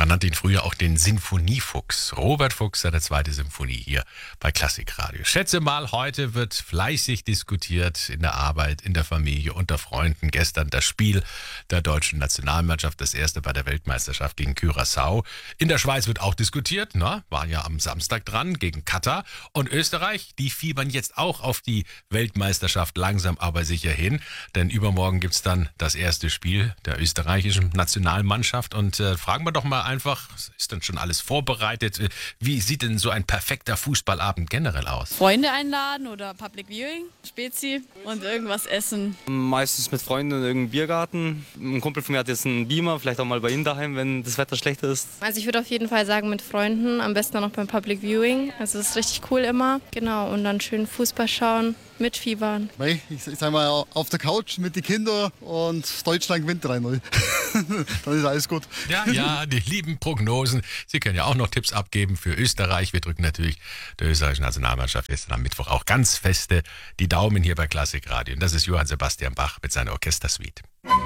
Man nannte ihn früher auch den Sinfoniefuchs. Robert Fuchs, seine zweite Symphonie hier bei Klassikradio. Schätze mal, heute wird fleißig diskutiert in der Arbeit, in der Familie, unter Freunden. Gestern das Spiel der deutschen Nationalmannschaft, das erste bei der Weltmeisterschaft gegen Curaçao. In der Schweiz wird auch diskutiert, waren ja am Samstag dran gegen Katar. Und Österreich, die fiebern jetzt auch auf die Weltmeisterschaft langsam aber sicher hin. Denn übermorgen gibt's dann das erste Spiel der österreichischen Nationalmannschaft. Und fragen wir doch mal einfach, ist denn schon alles vorbereitet? Wie sieht denn so ein perfekter Fußballabend generell aus? Freunde einladen oder Public Viewing, Spezi und irgendwas essen. Meistens mit Freunden in irgendeinem Biergarten. Ein Kumpel von mir hat jetzt einen Beamer, vielleicht auch mal bei ihm daheim, wenn das Wetter schlecht ist. Also ich würde auf jeden Fall sagen mit Freunden, am besten auch noch beim Public Viewing. Also das ist richtig cool immer. Genau, und dann schön Fußball schauen, mitfiebern. Ich sag mal, auf der Couch mit den Kindern und Deutschland gewinnt 3-0. Dann ist alles gut. Ja, die lieben Prognosen. Sie können ja auch noch Tipps abgeben für Österreich. Wir drücken natürlich der österreichischen Nationalmannschaft jetzt am Mittwoch auch ganz feste die Daumen hier bei Klassikradio. Und das ist Johann Sebastian Bach mit seiner Orchestersuite.